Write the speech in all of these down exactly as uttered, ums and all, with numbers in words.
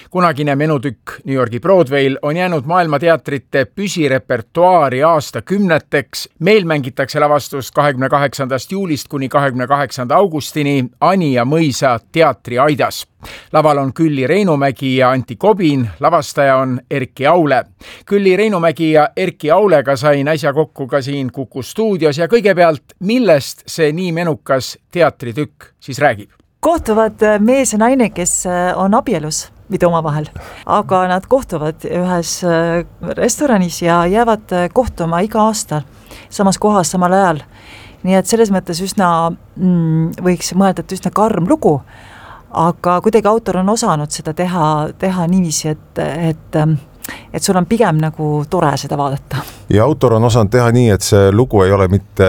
Kunagine menutükk New Yorgi Broadway'l on jäänud maailmateatrite püsirepertuaari aastakümneteks. Meil mängitakse lavastust kahekümne kaheksandast juulist kuni kahekümne kaheksanda augustini Ani ja Mõisa teatri aidas. Laval on Külli Reinumägi ja Anti Kobin, lavastaja on Erki Aule. Külli Reinumägi ja Erki Aulega sain äsja kokku ka siin Kuku stuudios ja kõigepealt, millest see nii menukas teatritükk siis räägib? Kohtuvad mees ja naine, kes on abielus, mitte omavahel, aga nad kohtuvad ühes restoranis ja jäävad kohtuma iga aasta samas kohas, samal ajal. Nii et selles mõttes üsna, mm, võiks mõelda, et üsna karm lugu, aga kuidagi autor on osanud seda teha, teha niiviisi, et, et, et sul on pigem nagu tore seda vaadata. Ja autor on osanud teha nii, et see lugu ei ole mitte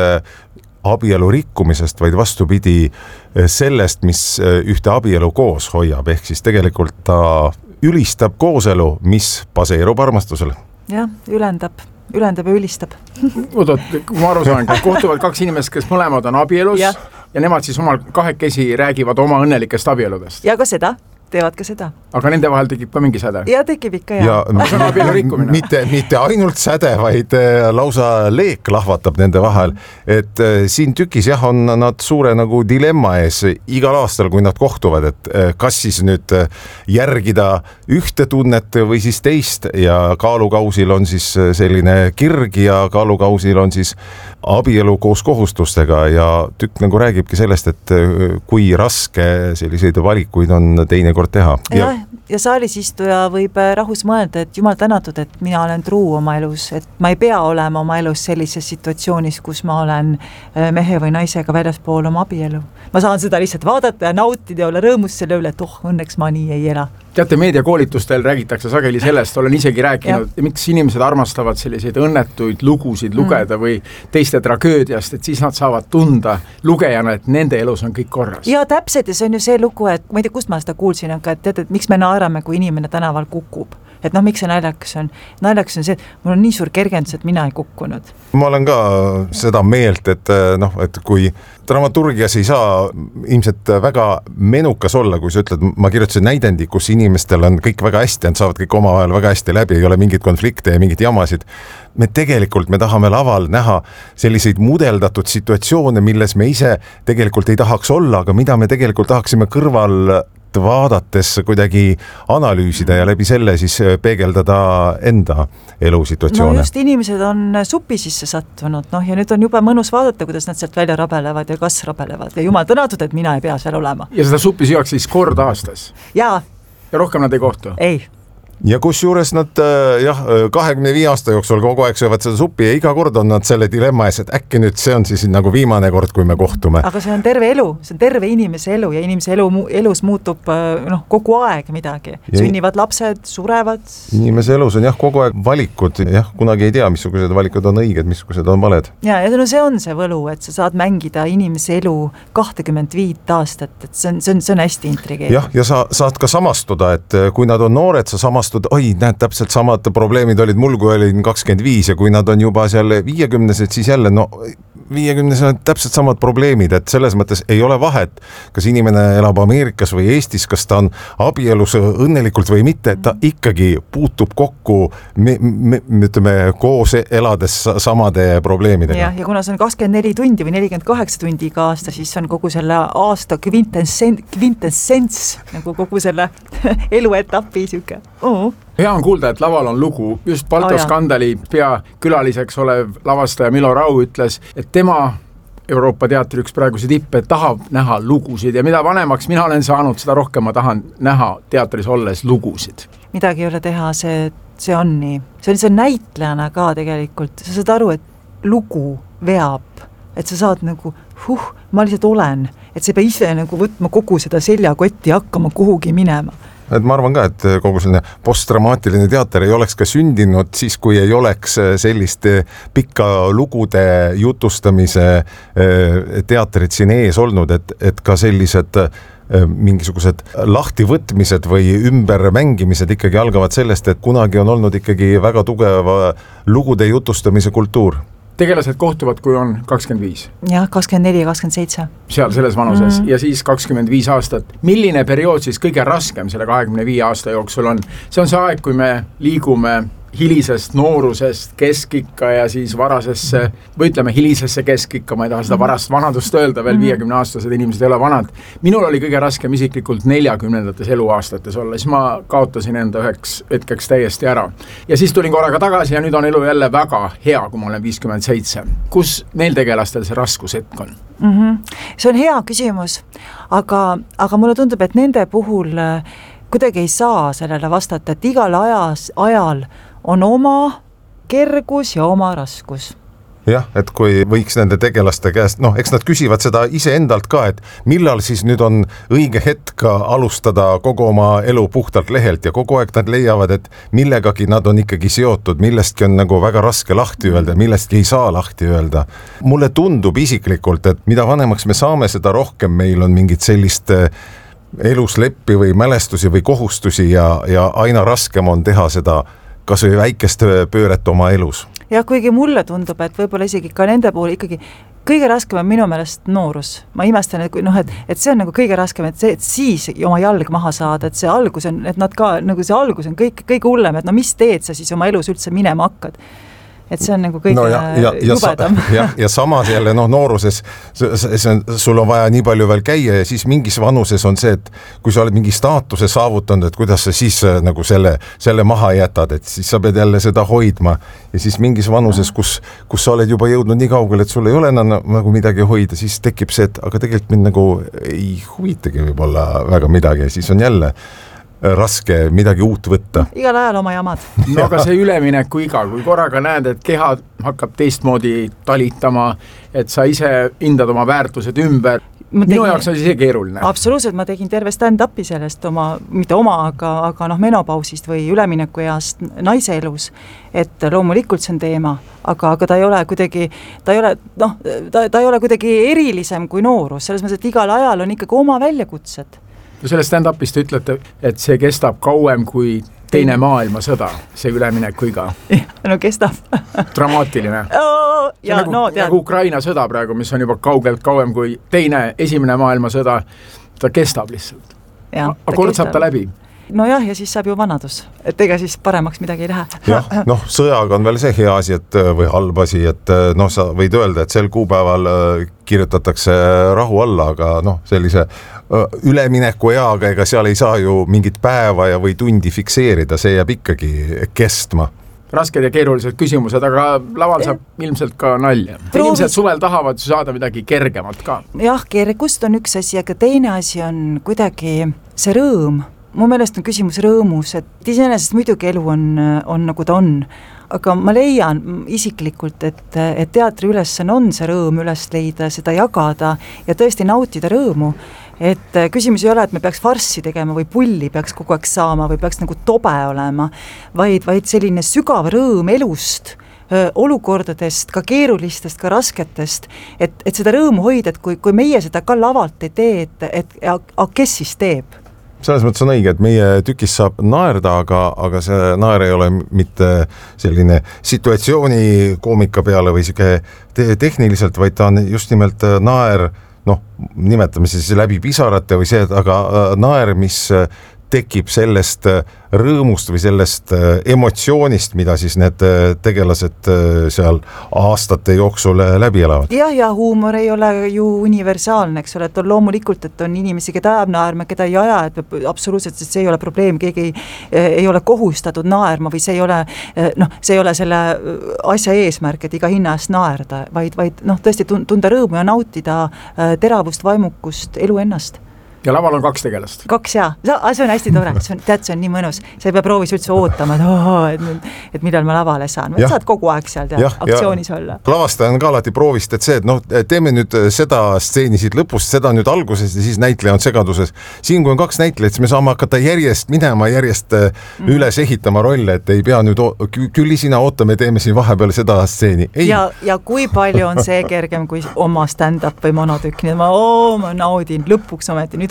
abielu rikkumisest, vaid vastupidi sellest, mis ühte abielu koos hoiab, ehk siis tegelikult ta ülistab kooselu, mis baseerub armastusele. Jah, ülendab, ülendab ja ülistab. Oot, kui ma aru saan, kohtuvad kaks inimest, kes mõlemad on abielus ja. ja nemad siis omal kahekesi räägivad oma õnnelikest abieludest. Ja ka seda. Teevad ka seda. Aga nende vahel tekib ka mingi säde? Ja tekib ikka, jah. Ja, see on abielu rikkumine. Mitte, mitte ainult säde, vaid lausa leek lahvatab nende vahel. Et siin tükis jah, on nad suure nagu dilemma ees igal aastal, kui nad kohtuvad, et kas siis nüüd järgida ühte tunnet või siis teist ja kaalukausil on siis selline kirg ja kaalukausil on siis abielu koos kohustustega ja tükk nagu räägibki sellest, et kui raske selliseid valikuid on teine kord teha. Ja, ja saalis istuja võib rahus mõelda, et jumal tänatud, et mina olen truu oma elus, et ma ei pea olema oma elus sellises situatsioonis, kus ma olen mehe või naisega väljaspool oma abielu. Ma saan seda lihtsalt vaadata ja nautida ja olla rõõmus selle üle, et oh, õnneks ma nii ei ela. Teate, meediakoolitustel räägitakse sageli sellest, olen isegi rääkinud, miks inimesed armastavad selliseid õnnetuid lugusid lugeda mm. või teiste tragöödiast, et siis nad saavad tunda lugejana, et nende elus on kõik korras. Ja täpselt, ja see on ju see lugu, et ma ei tea, kust ma seda kuulsin, aga et tead, et miks me naerame, kui inimene tänaval kukub. Et noh, miks see naljakas on? Naljakas on see, et mul on nii suur kergendus, et mina ei kukkunud. Ma olen ka seda meelt, et, noh, et kui dramaturgias ei saa ilmselt väga menukas olla, kui sa ütled, ma kirjutasin näidendi, kus inimestel on kõik väga hästi, nad saavad kõik omavahel väga hästi läbi, ei ole mingit konflikte ja mingit jamasid. Me tegelikult me tahame laval näha selliseid mudeldatud situatsioone, milles me ise tegelikult ei tahaks olla, aga mida me tegelikult tahaksime kõrval vaadates kuidagi analüüsida ja läbi selle siis peegeldada enda elusituatsioone. No just inimesed on supi sisse sattunud, noh ja nüüd on juba mõnus vaadata, kuidas nad sealt välja rabelevad ja kas rabelevad ja jumal tänatud, et mina ei pea seal olema. Ja seda suppi süüakse siis kord aastas? Jaa. Ja rohkem nad ei kohtu? Ei. Ja kus juures nad jah, kahekümne viie aasta jooksul kogu aeg söövad seda suppi ja iga kord on nad selle dilemma ees, et äkki nüüd see on siis nagu viimane kord, kui me kohtume. Aga see on terve elu, see on terve inimese elu ja inimese elu, elus muutub no, kogu aeg midagi. Ja sünnivad lapsed, surevad. Inimese elus on jah kogu aeg valikud, jah, kunagi ei tea, missugused valikud on õiged, missugused on valed. Ja, ja no see on see võlu, et sa saad mängida inimese elu kakskümmend viis aastat, et see on, see on, see on hästi intrigeeriv. Jah, ja sa saad ka samastuda, et kui nad on noored, sa samastud oi, näed, täpselt samad probleemid olid mul, kui olin kakskümmend viis ja kui nad on juba seal viiekümnesed, siis jälle, no viiekümnesed on täpselt samad probleemid, et selles mõttes ei ole vahet, kas inimene elab Ameerikas või Eestis, kas ta on abielus õnnelikult või mitte, ta ikkagi puutub kokku me, me, me ütleme, koos elades samade probleemidega. Ja, ja kuna see on kakskümmend neli tundi või nelikümmend kaheksa tundi iga aasta, siis on kogu selle aasta kvintessents, nagu kogu selle eluetapi süke. Oh. Hea on kuulda, et laval on lugu. Just Balto oh, skandali peakülaliseks olev lavastaja Milo Rau ütles, et tema Euroopa teatri üks praeguse tippe tahab näha lugusid ja mida vanemaks mina olen saanud, seda rohkem ma tahan näha teatris olles lugusid. Midagi ei ole teha, see, see on nii. See on see näitlejana ka tegelikult. Sa saad aru, et lugu veab, et sa saad nagu, huh, ma lihtsalt olen, et sa ei pea ise nagu võtma kogu seda seljakotti ja hakkama kuhugi minema. Et ma arvan ka, et kogu selline postdramaatiline teater ei oleks ka sündinud siis, kui ei oleks sellist pikka lugude jutustamise teatrit siin ees olnud, et, et ka sellised mingisugused lahtivõtmised või ümbermängimised ikkagi algavad sellest, et kunagi on olnud ikkagi väga tugeva lugude jutustamise kultuur. tegelased kohtuvad, kui on kakskümmend viis. jah, kakskümmend neli ja kakskümmend seitse. seal selles vanuses mm. Mhm. ja siis kakskümmend viis aastat. Milline periood siis kõige raskem selle kahekümne viie aasta jooksul on? See on see aeg, kui me liigume hilisest noorusest keskikka ja siis varasesse, või ütleme hilisesse keskikka, ma ei taha seda varast vanadust öelda, veel viiekümne aastased inimesed ei ole vanad. Minul oli kõige raskem isiklikult neljakümnendates eluaastates olla, siis ma kaotasin enda üheks hetkeks täiesti ära. Ja siis tulin korraga tagasi ja nüüd on elu jälle väga hea, kui ma olen viiskümmend seitse. Kus neil tegelastel see raskushetk on? Mm-hmm. See on hea küsimus, aga, aga mulle tundub, et nende puhul kuidagi ei saa sellele vastata, et igal ajas, ajal on oma kergus ja oma raskus. Jah, et kui võiks nende tegelaste käest, noh, eks nad küsivad seda ise endalt ka, et millal siis nüüd on õige hetk alustada kogu oma elu puhtalt lehelt ja kogu aeg nad leiavad, et millegagi nad on ikkagi seotud, millestki on nagu väga raske lahti öelda, millestki ei saa lahti öelda. Mulle tundub isiklikult, et mida vanemaks me saame, seda rohkem meil on mingit sellist elusleppi või mälestusi või kohustusi ja, ja aina raskem on teha seda kas või väikest pööret oma elus. Ja kuigi mulle tundub, et võib-olla isegi ka nende puhul ikkagi kõige raskem on minu meelest noorus. Ma imestan, et, noh, et, et see on nagu kõige raskem, et, see, et siis oma jalg maha saada, et see algus on, et nad ka, nagu see algus on kõik, kõige hullem, et no mis teed sa siis oma elus üldse minema hakkad? Et see on nagu kõige no ja, ja, jubedam. Ja, ja samas jälle noh, nooruses see on, sul on vaja nii palju veel käia ja siis mingis vanuses on see, et kui sa oled mingi staatuse saavutanud, et kuidas sa siis nagu selle, selle maha jätad, et siis sa pead jälle seda hoidma ja siis mingis vanuses, kus, kus sa oled juba jõudnud nii kaugele, et sul ei ole enam nagu midagi hoida, siis tekib see, et aga tegelikult mind nagu ei huvitagi võib-olla väga midagi ja siis on jälle raske midagi uut võtta. Igal ajal oma jamad. No aga see ülemineku iga, kui korraga näed, et keha hakkab teistmoodi talitama, et sa ise hindad oma väärtused ümber, tegin, minu jaoks on see keeruline. Absoluutselt, ma tegin terve stand-upi sellest oma, mitte oma, aga, aga noh, menopausist või ülemineku east naise elus, et loomulikult see on teema, aga, aga ta ei ole kuidagi, ta ei ole, noh, ta, ta ei ole kuidagi erilisem kui noorus, selles mõttes, et igal ajal on ikkagi oma väljakutsed. Ja selle stand-upist ütlete, et see kestab kauem kui teine maailmasõda, see ülemineku iga. No kestab. Dramaatiline. Oh, ja, nagu, no, nagu Ukraina sõda praegu, mis on juba kaugelt kauem kui teine esimene maailmasõda, ta kestab lihtsalt. Ja, aga kord saab ta läbi. No jah, ja siis saab ju vanadus, et ega siis paremaks midagi ei lähe. jah, noh, sõjaga on veel see hea asi, et, või halb asi, et noh, sa võid öelda, et sel kuupäeval kirjutatakse rahu alla, aga noh, sellise ülemineku eaga, ega seal ei saa ju mingit päeva ja või tundi fikseerida, see jääb ikkagi kestma. Rasked ja keerulised küsimused, aga laval saab ilmselt ka nalja. Inimesed suvel tahavad saada midagi kergemalt ka. Jah, kergust on üks asi, aga teine asi on kuidagi see rõõm. Mu meelest on küsimus rõõmus, et iseenesest muidugi elu on, on nagu ta on, aga ma leian isiklikult, et, et teatri ülesanne on see rõõm üles leida, seda jagada ja tõesti nautida rõõmu. Et küsimus ei ole, et me peaks farssi tegema või pulli peaks kogu aeg saama või peaks nagu tobe olema, vaid, vaid selline sügav rõõm elust, olukordadest, ka keerulistest, ka rasketest, et, et seda rõõmu hoida, et kui, kui meie seda ka lavalt ei tee, et, et a, a, kes siis teeb? Selles mõttes on õige, et meie tükis saab naerda, aga, aga see naer ei ole mitte selline situatsiooni koomika peale või siuke tehniliselt, vaid ta on just nimelt naer, noh, nimetame siis läbi pisarate või see, aga naer, mis tekib sellest rõõmust või sellest emotsioonist, mida siis need tegelased seal aastate jooksul läbi elavad. Ja, ja huumor ei ole ju universaalne, eks ole, et on loomulikult, et on inimesi, keda ajab naerma, keda ei aja, et absoluutselt, et see ei ole probleem, keegi ei, ei ole kohustatud naerma või see ei ole, noh, see ei ole selle asja eesmärk, et iga hinna eest naerda, vaid, vaid noh, tõesti tunda rõõmu ja nautida teravust, vaimukust, elu ennast. Ja laval on kaks tegelast. Kaks, jaa. See on hästi tore. See on, tead, see on nii mõnus. Sa ei pea proovis üldse ootama, et, oh, et, et millal ma lavale saan. Ja. Saad kogu aeg seal tead, aktsioonis ja. Olla. Lavastaja on ka alati proovist, et see, et noh, teeme nüüd seda stseeni siit lõpust, seda nüüd alguses ja siis näitleja on segaduses. Siin kui on kaks näitlejat, siis me saame hakata järjest minema, järjest mm. üles ehitama rolle, et ei pea nüüd, külli sina ootame, teeme siin vahepeal seda stseeni. Ja, ja kui palju on see kergem kui oma stand-up või monotükk, nii et ma, oo, ma naudin lõpuks ometi, nüüd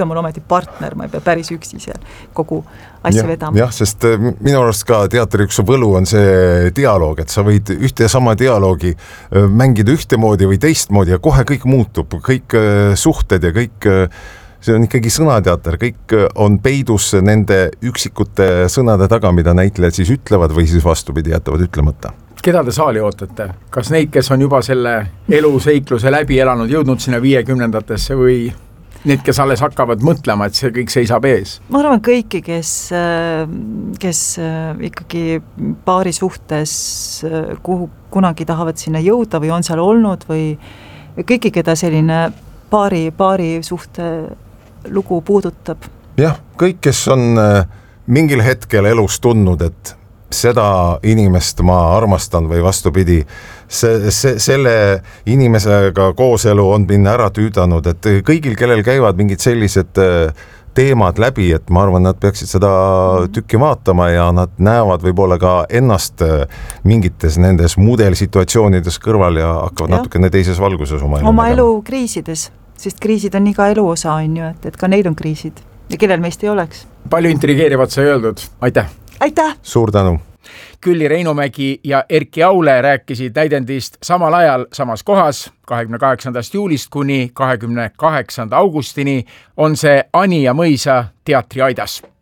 nüüd on mul ometi partner, ma ei pea päris üksi seal kogu asja ja, vedama. jah, sest minu arust ka teatri üks võlu on see dialoog, et sa võid ühte ja sama dialoogi mängida ühtemoodi või teistmoodi ja kohe kõik muutub, kõik suhted ja kõik, see on ikkagi sõnateater, kõik on peidus nende üksikute sõnade taga, mida näitlejad siis ütlevad või siis vastupidi jätavad ütlemata. Keda te saali ootate? Kas neid, kes on juba selle eluseikluse läbi elanud, jõudnud sinna viiekümnendatesse või need, kes alles hakkavad mõtlema, et see kõik seisab ees? Ma arvan kõiki, kes, kes ikkagi paari suhtes kuhu kunagi tahavad sinna jõuda või on seal olnud või kõiki, keda selline paari, paari suhte lugu puudutab. Jah, kõik, kes on mingil hetkel elus tundnud, et seda inimest ma armastan või vastupidi, see, see, selle inimesega kooselu on minna ära tüüdanud, et kõigil, kellel käivad mingid sellised teemad läbi, et ma arvan, nad peaksid seda tükki vaatama ja nad näevad võib-olla ka ennast mingites nendes mudelsituatsioonides kõrval ja hakkavad ja. natukene teises valguses oma elu. Oma elu kriisides, sest kriisid on iga elu osa, on ju, et, et ka neil on kriisid ja kellel meist ei oleks. Palju intrigeerivat sai öeldud, aitäh! Aitäh! Suur tänu! Külli Reinumägi ja Erki Aule rääkisid näidendist samal ajal samas kohas kahekümne kaheksandast juulist kuni kahekümne kaheksanda augustini on see Ani ja Mõisa teatriaidas.